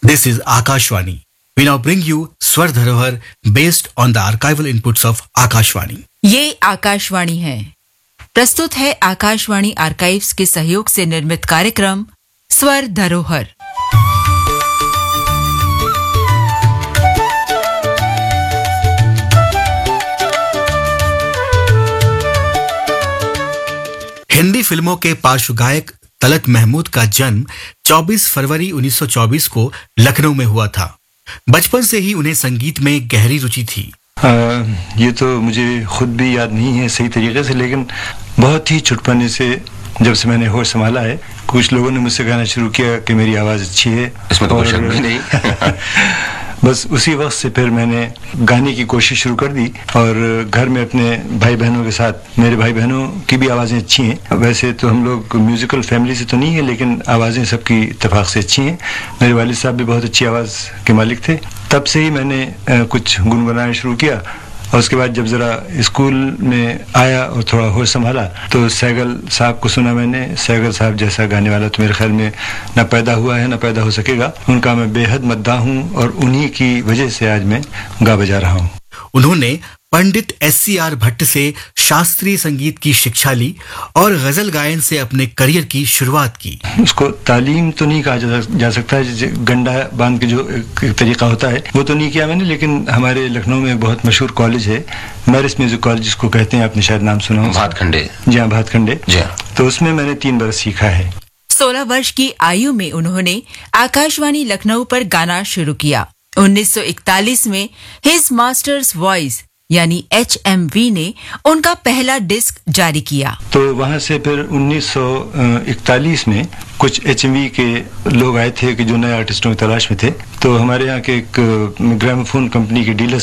This is Akashvani. We now bring you Swar Dharohar based on the archival inputs of Akashvani. ये आकाशवाणी है। प्रस्तुत है Akashvani archives के सहयोग से निर्मित कार्यक्रम स्वर धरोहर। हिंदी फिल्मों के पार्श्व गायक तलत महमूद का जन्म 24 फरवरी 1924 को लखनऊ में हुआ था। बचपन से ही उन्हें संगीत में गहरी रुचि थी। ये तो मुझे खुद भी याद नहीं है सही तरीके से, लेकिन बहुत ही छुटपने से जब से मैंने होश संभाला है, कुछ लोगों ने मुझसे कहना शुरू किया कि मेरी आवाज़ अच्छी है। इसमें तो कोई शक भी नहीं। बस उसी वक्त से फिर मैंने गाने की कोशिश शुरू कर दी और घर में अपने भाई बहनों के साथ, मेरे भाई बहनों की भी आवाज़ें अच्छी हैं। वैसे तो हम लोग म्यूज़िकल फैमिली से तो नहीं है, लेकिन आवाज़ें सबकी इत्तेफाक से अच्छी हैं। मेरे वालिद साहब भी बहुत अच्छी आवाज़ के मालिक थे। तब से ही मैंने कुछ गुनगुनाना शुरू किया और उसके बाद जब ज़रा स्कूल में आया और थोड़ा होश संभाला तो सैगल साहब को सुना मैंने। सैगल साहब जैसा गाने वाला तो मेरे ख्याल में न पैदा हुआ है न पैदा हो सकेगा। उनका मैं बेहद मद्दाह हूँ और उन्हीं की वजह से आज मैं गा बजा रहा हूँ। उन्होंने पंडित SCR भट्ट से शास्त्रीय संगीत की शिक्षा ली और गजल गायन से अपने करियर की शुरुआत की। उसको तालीम तो नहीं कहा जा सकता है, गंडा बांध के जो एक तरीका होता है वो तो नहीं किया मैंने, लेकिन हमारे लखनऊ में एक बहुत मशहूर कॉलेज है, मैरिस म्यूजिक कॉलेज जिसको कहते हैं, आपने शायद नाम सुना हो। भातखंडे। जी हाँ, भातखंडे। तो उसमें मैंने 3 बरस सीखा है। 16 वर्ष की आयु में उन्होंने आकाशवाणी लखनऊ पर गाना शुरू किया। 1941 में हिज मास्टर्स वॉइस यानी HMV ने उनका पहला डिस्क जारी किया। तो वहाँ से फिर 1941 में कुछ HMV के लोग आए थे कि जो नए आर्टिस्टों की तलाश में थे। तो हमारे यहाँ के एक ग्रामोफोन कंपनी के डीलर